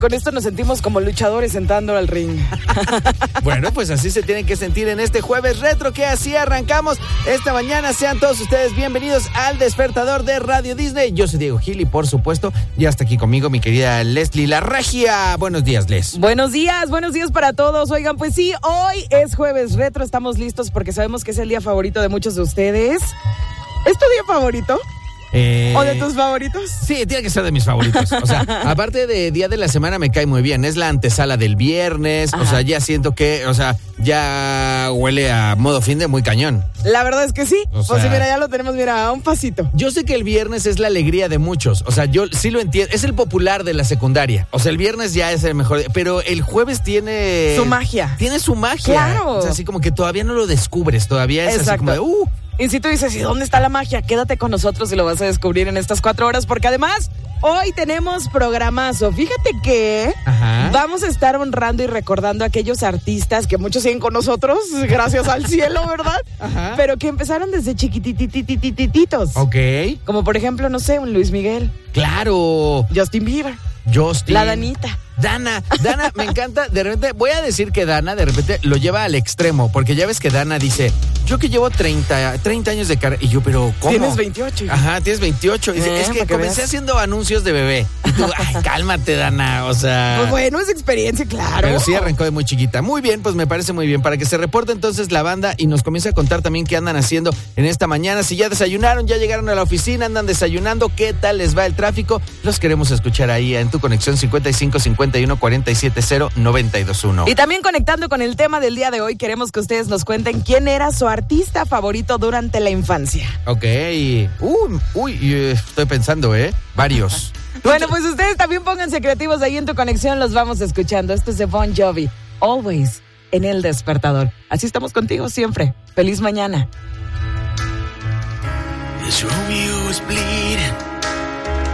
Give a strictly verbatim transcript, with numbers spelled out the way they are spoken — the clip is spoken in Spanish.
Con esto nos sentimos como luchadores entrando al ring. Bueno, pues así se tienen que sentir en este jueves retro que así arrancamos esta mañana. Sean todos ustedes bienvenidos al Despertador de Radio Disney. Yo soy Diego Gil y por supuesto ya está aquí conmigo mi querida Leslie La Regia. Buenos días, Les. Buenos días, buenos días para todos. Oigan, pues sí, hoy es jueves retro. Estamos listos porque sabemos que es el día favorito de muchos de ustedes. ¿Es tu día favorito? Eh, ¿O de tus favoritos? Sí, tiene que ser de mis favoritos. O sea, aparte de día de la semana me cae muy bien. Es la antesala del viernes. Ajá. O sea, ya siento que, o sea, ya huele a modo fin de muy cañón. La verdad es que sí. O sea, pues sí, mira, ya lo tenemos, mira, a un pasito. Yo sé que el viernes es la alegría de muchos. O sea, yo sí lo entiendo. Es el popular de la secundaria. O sea, el viernes ya es el mejor. Pero el jueves tiene... Su magia. Tiene su magia. Claro. O sea, así como que todavía no lo descubres. Todavía es Exacto. así como de... Uh, Y si tú dices, ¿y dónde está la magia? Quédate con nosotros y lo vas a descubrir en estas cuatro horas, porque además hoy tenemos programazo. Fíjate que Ajá. vamos a estar honrando y recordando a aquellos artistas que muchos siguen con nosotros, gracias al cielo, ¿verdad? Ajá. Pero que empezaron desde chiquititititititos. Ok. Como por ejemplo, no sé, un Luis Miguel. Claro. Justin Bieber. Justin. La Danita. Dana, Dana, me encanta, de repente, voy a decir que Dana de repente lo lleva al extremo, porque ya ves que Dana dice, yo que llevo treinta, treinta años de carrera, y yo, pero ¿cómo? Tienes veintiocho. Ajá, tienes veintiocho. Dice, Eh, es que que comencé veas. haciendo anuncios de bebé. Y tú, ay, cálmate, Dana, o sea... Pues bueno, es experiencia, claro. Pero sí arrancó de muy chiquita. Muy bien, pues me parece muy bien. Para que se reporte entonces la banda y nos comience a contar también qué andan haciendo en esta mañana. Si ya desayunaron, ya llegaron a la oficina, andan desayunando, ¿qué tal les va el tráfico? Los queremos escuchar ahí en tu conexión cincuenta y cinco cincuenta y uno cuarenta y siete cero noventa y dos uno. Y también conectando con el tema del día de hoy, queremos que ustedes nos cuenten quién era su artista favorito durante la infancia. Ok. Uy, uy, estoy pensando, ¿eh? Varios. Bueno, pues ustedes también pónganse creativos ahí en tu conexión, los vamos escuchando. Esto es de Bon Jovi, Always, en El Despertador. Así estamos contigo siempre. Feliz mañana. This Romeo is bleeding.